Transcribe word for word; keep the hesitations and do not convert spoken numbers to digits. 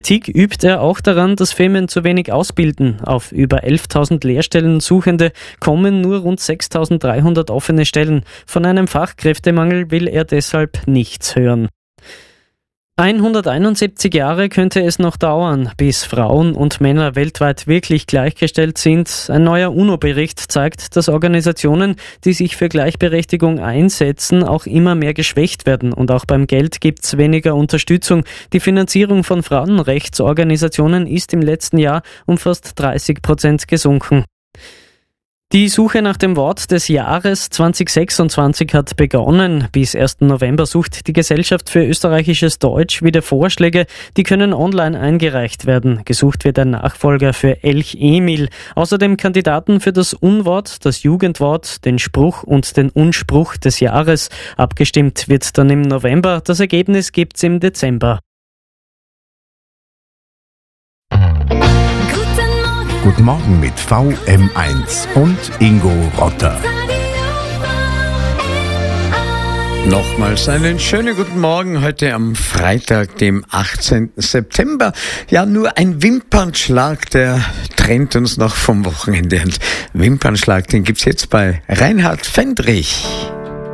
Politik übt er auch daran, dass Firmen zu wenig ausbilden. Auf über elftausend Lehrstellen Suchende kommen nur rund sechstausenddreihundert offene Stellen. Von einem Fachkräftemangel will er deshalb nichts hören. hunderteinundsiebzig Jahre könnte es noch dauern, bis Frauen und Männer weltweit wirklich gleichgestellt sind. Ein neuer UNO-Bericht zeigt, dass Organisationen, die sich für Gleichberechtigung einsetzen, auch immer mehr geschwächt werden. Und auch beim Geld gibt es weniger Unterstützung. Die Finanzierung von Frauenrechtsorganisationen ist im letzten Jahr um fast dreißig Prozent gesunken. Die Suche nach dem Wort des Jahres zwanzig sechsundzwanzig hat begonnen. Bis ersten November sucht die Gesellschaft für österreichisches Deutsch wieder Vorschläge. Die können online eingereicht werden. Gesucht wird ein Nachfolger für Elch Emil. Außerdem Kandidaten für das Unwort, das Jugendwort, den Spruch und den Unspruch des Jahres. Abgestimmt wird dann im November. Das Ergebnis gibt's im Dezember. Guten Morgen mit V M eins und Ingo Rotter. Nochmals einen schönen guten Morgen heute am Freitag, dem achtzehnten September. Ja, nur ein Wimpernschlag, der trennt uns noch vom Wochenende. Und Wimpernschlag, den gibt's jetzt bei Reinhard Fendrich.